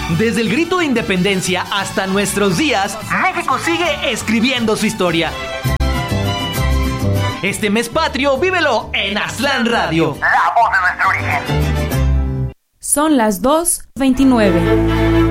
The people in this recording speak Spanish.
Desde el grito de independencia hasta nuestros días, México sigue escribiendo su historia. Este mes patrio, vívelo en Aztlán Radio. La voz de nuestro origen. Son las 2:29.